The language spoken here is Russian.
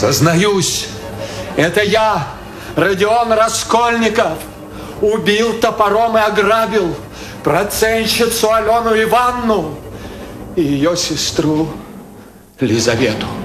Сознаюсь, это я, Родион Раскольников, убил топором и ограбил процентщицу Алену Ивановну и ее сестру Лизавету.